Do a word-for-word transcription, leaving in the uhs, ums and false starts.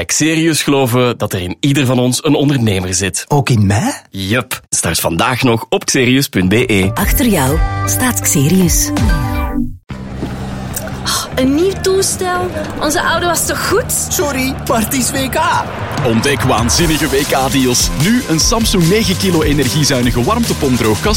Xerius geloven dat er in ieder van ons een ondernemer zit. Ook in mij? Yup. Start vandaag nog op xerius punt be. Achter jou staat Xerius. Een nieuw toestel? Onze oude was toch goed? Sorry, maar het is W K. Ontdek waanzinnige W K-deals. Nu een Samsung negen kilo energiezuinige warmtepompdroogkast